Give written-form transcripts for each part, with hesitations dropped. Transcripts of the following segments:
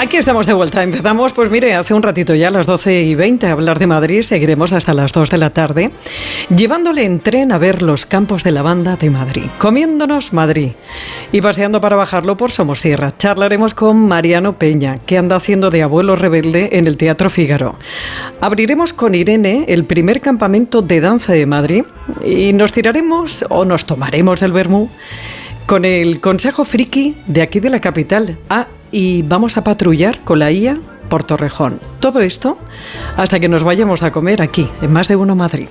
Aquí estamos de vuelta. Empezamos, pues mire, hace un ratito ya, a las 12:20, a hablar de Madrid. Seguiremos hasta las 2 de la tarde, llevándole en tren a ver los campos de lavanda de Madrid, comiéndonos Madrid y paseando para bajarlo por Somosierra. Charlaremos con Mariano Peña, que anda haciendo de abuelo rebelde en el Teatro Fígaro. Abriremos con Irene el primer campamento de danza de Madrid y nos tiraremos o nos tomaremos el vermú con el Consejo Friki de aquí de la capital. Y vamos a patrullar con la IA por Torrejón. Todo esto hasta que nos vayamos a comer aquí, en Más de Uno Madrid.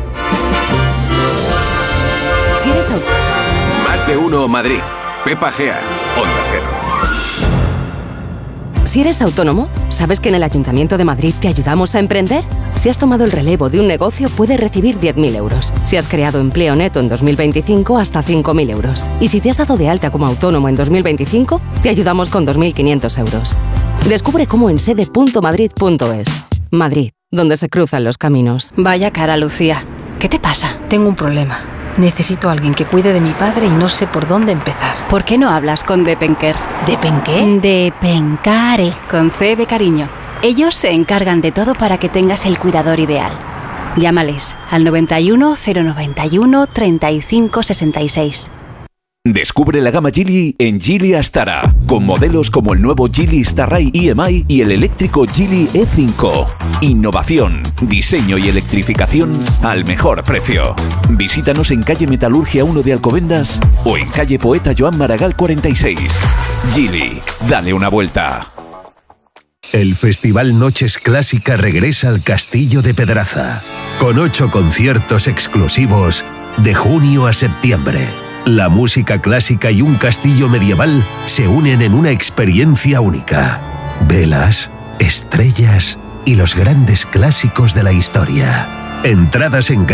Si eres Más de Uno Madrid. Pepa Gea, Onda Cero. Si eres autónomo, ¿sabes que en el Ayuntamiento de Madrid te ayudamos a emprender? Si has tomado el relevo de un negocio, puedes recibir 10.000 euros. Si has creado empleo neto en 2025, hasta 5.000 euros. Y si te has dado de alta como autónomo en 2025, te ayudamos con 2.500 euros. Descubre cómo en sede.madrid.es. Madrid, donde se cruzan los caminos. Vaya cara, Lucía. ¿Qué te pasa? Tengo un problema. Necesito a alguien que cuide de mi padre y no sé por dónde empezar. ¿Por qué no hablas con Depenker? ¿Depenqué? Depencare, con C de cariño. Ellos se encargan de todo para que tengas el cuidador ideal. Llámales al 91 091 35 66. Descubre la gama Geely en Geely Astara, con modelos como el nuevo Geely Starray EMI y el eléctrico Geely E5. Innovación, diseño y electrificación al mejor precio. Visítanos en calle Metalurgia 1 de Alcobendas o en calle Poeta Joan Maragall 46. Geely, dale una vuelta. El Festival Noches Clásica regresa al Castillo de Pedraza, con 8 conciertos exclusivos de junio a septiembre. La música clásica y un castillo medieval se unen en una experiencia única. Velas, estrellas y los grandes clásicos de la historia. Entradas en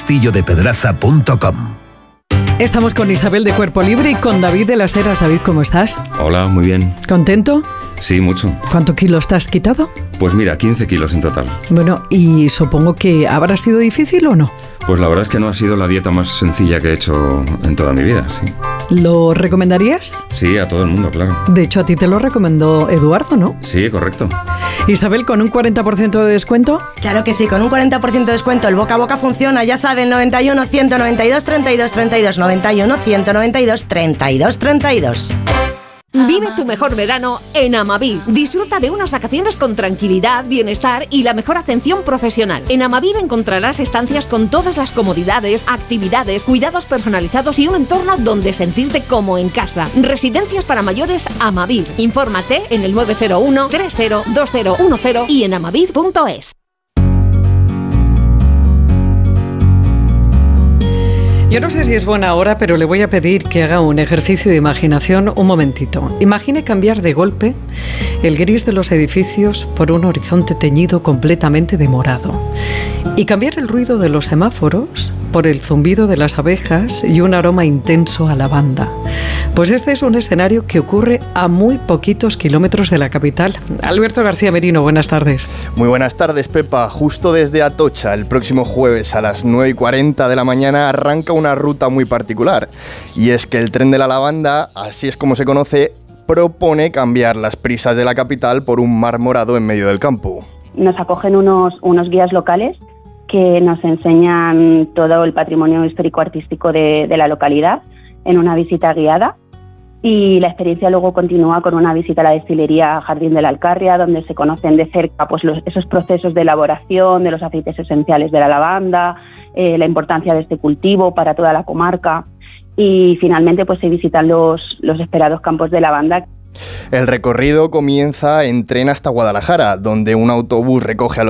grancastillodepedraza.com. Estamos con Isabel de Cuerpo Libre y con David de las Heras. David, ¿cómo estás? Hola, muy bien. ¿Contento? Sí, mucho. ¿Cuántos kilos te has quitado? Pues mira, 15 kilos en total. Bueno, y supongo que habrá sido difícil o no. Pues la verdad es que no ha sido la dieta más sencilla que he hecho en toda mi vida, sí. ¿Lo recomendarías? Sí, a todo el mundo, claro. De hecho, a ti te lo recomendó Eduardo, ¿no? Sí, correcto. Isabel, ¿con un 40% de descuento? Claro que sí, con un 40% de descuento. El boca a boca funciona, ya saben, 91 192 32 32, 91 192 32 32. Vive tu mejor verano en Amavir. Disfruta de unas vacaciones con tranquilidad, bienestar y la mejor atención profesional. En Amavir encontrarás estancias con todas las comodidades, actividades, cuidados personalizados y un entorno donde sentirte como en casa. Residencias para mayores Amavir. Infórmate en el 901 30 2010 y en amavir.es. Yo no sé si es buena hora, pero le voy a pedir que haga un ejercicio de imaginación un momentito. Imagine cambiar de golpe el gris de los edificios por un horizonte teñido completamente de morado. Y cambiar el ruido de los semáforos por el zumbido de las abejas y un aroma intenso a lavanda. Pues este es un escenario que ocurre a muy poquitos kilómetros de la capital. Alberto García Merino, buenas tardes. Muy buenas tardes, Pepa. Justo desde Atocha, el próximo jueves a las 9:40 de la mañana arranca una ruta muy particular. Y es que el tren de la lavanda, así es como se conoce, propone cambiar las prisas de la capital por un mar morado en medio del campo. Nos acogen unos guías locales que nos enseñan todo el patrimonio histórico-artístico de la localidad en una visita guiada, y la experiencia luego continúa con una visita a la destilería Jardín de la Alcarria, donde se conocen de cerca pues esos procesos de elaboración de los aceites esenciales de la lavanda, la importancia de este cultivo para toda la comarca, y finalmente pues se visitan los esperados campos de lavanda. El recorrido comienza en tren hasta Guadalajara, donde un autobús recoge a los